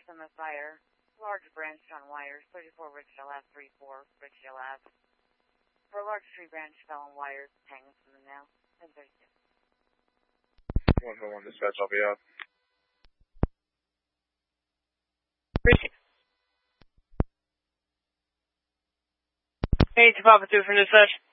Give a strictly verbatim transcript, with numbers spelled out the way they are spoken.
source on the fire. Large branch on wires, thirty-four Ridgedale Ave, thirty-four Ridgedale Ave. For a large tree branch fell on wires hanging from the nail. ten thirty-two. one oh one dispatch, I'll be out. Hey, to Papa two from dispatch.